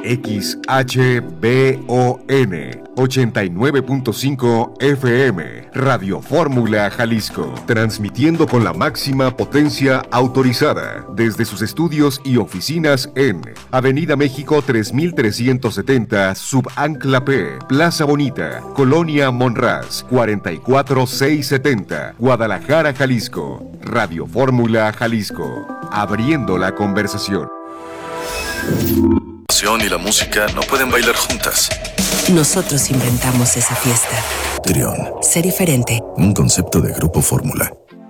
XHBON 89.5 FM, Radio Fórmula Jalisco, transmitiendo con la máxima potencia autorizada desde sus estudios y oficinas en Avenida México 3370, Subancla P, Plaza Bonita, Colonia Monraz, 44670, Guadalajara, Jalisco. Radio Fórmula Jalisco, abriendo la conversación. Y la música no pueden bailar juntas. Nosotros inventamos esa fiesta. Trión. Sé diferente. Un concepto de Grupo Fórmula.